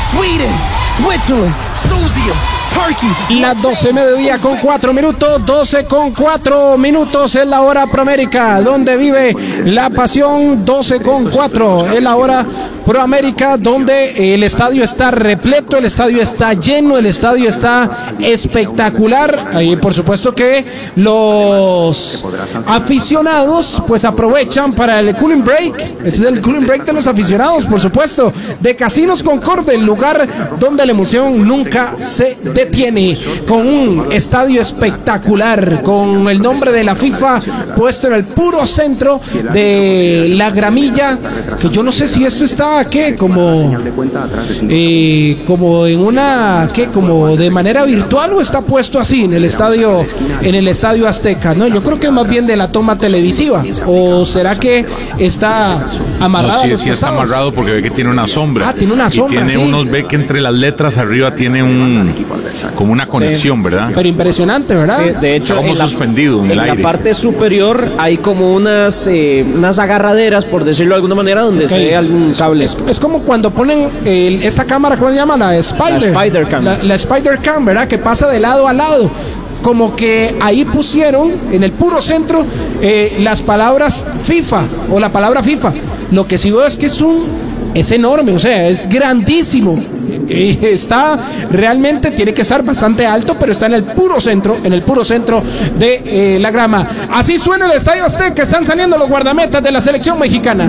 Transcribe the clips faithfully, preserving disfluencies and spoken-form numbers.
Sweden, Switzerland, Susia, Turkey. Las doce mediodía con cuatro minutos, doce con cuatro minutos es la hora Proamérica, donde vive la pasión. Doce con cuatro es la hora Proamérica, donde el estadio está repleto, el estadio está lleno, el estadio está espectacular. Y por supuesto que los aficionados pues aprovechan para el cooling break. Este es el cooling break de los aficionados, por supuesto, de Casinos Concorde, el lugar donde la emoción nunca se detiene, con un estadio espectacular, con el nombre de la FIFA puesto en el puro centro de la gramilla, que yo no sé si esto está ¿qué? como eh, como en una ¿qué? como de manera virtual, o está puesto así en el estadio en el estadio Azteca. No, yo creo que es más bien de la toma televisiva, o será que está amarrado. No, sí, sí está amarrado, porque ve que tiene una sombra. Ah, tiene una sombra. Y tiene sí. unos, ve que entre las letras arriba tiene un como una conexión, sí, ¿verdad? Pero impresionante, ¿verdad? Sí, de hecho, como en suspendido la, en el en aire. la parte superior hay como unas eh, unas agarraderas, por decirlo de alguna manera, donde okay. se ve algún cable. Es, es como cuando ponen el, esta cámara, ¿cómo se llama? La Spider. La Spider Cam. La, la Spider Cam, ¿verdad? Que pasa de lado a lado. Como que ahí pusieron en el puro centro eh, las palabras FIFA o la palabra FIFA. Lo que sí veo es que es un es enorme, o sea, es grandísimo. Eh, está realmente, tiene que estar bastante alto, pero está en el puro centro, en el puro centro de eh, la grama. Así suena el Estadio Azteca, están saliendo los guardametas de la selección mexicana.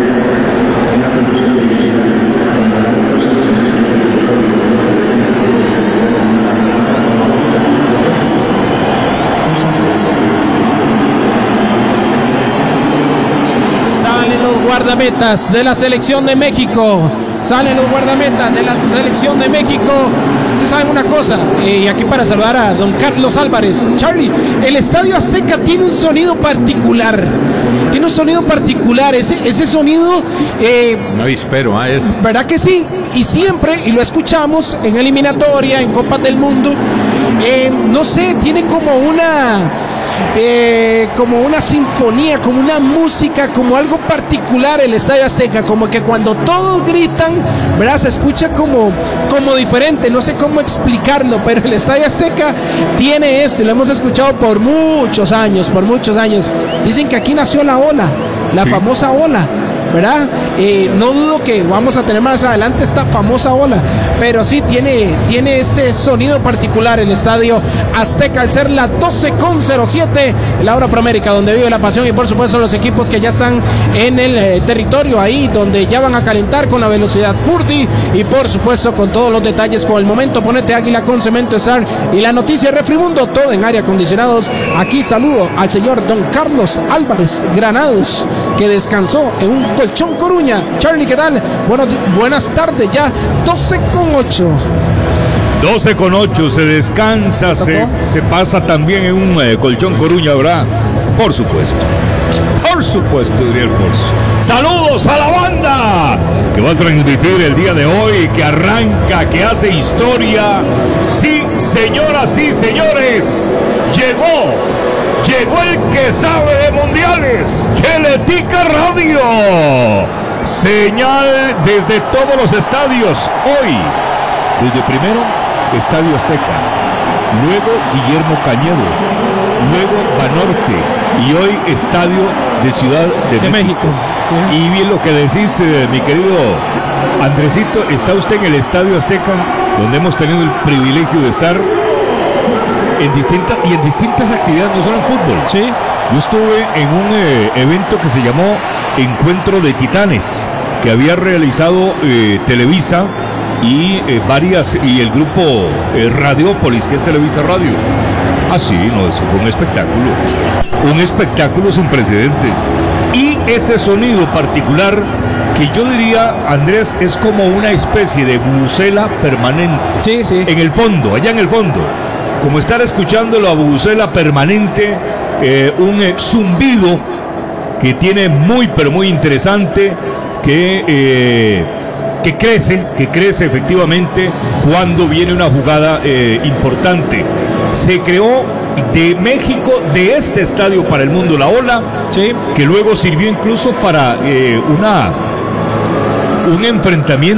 Guardametas de la selección de México, salen los guardametas de la selección de México. Ustedes saben una cosa, eh, y aquí para saludar a don Carlos Álvarez. Charlie, el Estadio Azteca tiene un sonido particular, tiene un sonido particular, ese, ese sonido eh, no espero, ah, es ¿verdad que sí? Y siempre, y lo escuchamos en eliminatoria, en Copas del Mundo, eh, no sé, tiene como una Eh, como una sinfonía, como una música, como algo particular el Estadio Azteca, como que cuando todos gritan, ¿verdad? Se escucha como, como diferente, no sé cómo explicarlo, pero el Estadio Azteca tiene esto y lo hemos escuchado por muchos años, por muchos años. Dicen que aquí nació la ola, la sí. famosa ola, ¿verdad? Eh, no dudo que vamos a tener más adelante esta famosa ola, pero sí tiene, tiene este sonido particular el Estadio Azteca, al ser la doce con cero siete, la hora Proamérica, donde vive la pasión, y por supuesto los equipos que ya están en el eh, territorio, ahí donde ya van a calentar con la velocidad Purdy, y por supuesto con todos los detalles, con el momento Ponete Águila con Cemento Star y la noticia Refrimundo, todo en aire acondicionados. Aquí saludo al señor don Carlos Álvarez Granados, que descansó en un colchón Coruña. Charlie, ¿qué tal? Bueno, buenas tardes, ya doce con ocho. doce con ocho, se descansa, se, se pasa también en un eh, colchón Coruña, ¿verdad? Por supuesto. Por supuesto, diría el Pozo. Saludos a la banda que va a transmitir el día de hoy, que arranca, que hace historia. Sí, señoras y señores, llegó. Llegó el que sabe de mundiales, Teletica Radio. Señal desde todos los estadios. Hoy, desde primero, Estadio Azteca. Luego, Guillermo Cañedo. Luego, Banorte. Y hoy, Estadio de Ciudad de, de México. México. Y bien lo que decís, eh, mi querido Andresito, está usted en el Estadio Azteca, donde hemos tenido el privilegio de estar en distintas y en distintas actividades, no solo en fútbol. Sí. Yo estuve en un eh, evento que se llamó Encuentro de Titanes, que había realizado eh, Televisa y eh, varias y el grupo eh, Radiópolis, que es Televisa Radio. Ah, sí, no, eso fue un espectáculo, un espectáculo sin precedentes. Y ese sonido particular, que yo diría, Andrés, es como una especie de bubucela permanente. Sí, sí. En el fondo, allá en el fondo. Como estar escuchando la bubucela permanente, eh, un eh, zumbido que tiene muy, pero muy interesante, que, eh, que crece, que crece efectivamente cuando viene una jugada eh, importante. Se creó de México, de este estadio para el mundo, la ola, sí, que luego sirvió incluso para eh, una, un enfrentamiento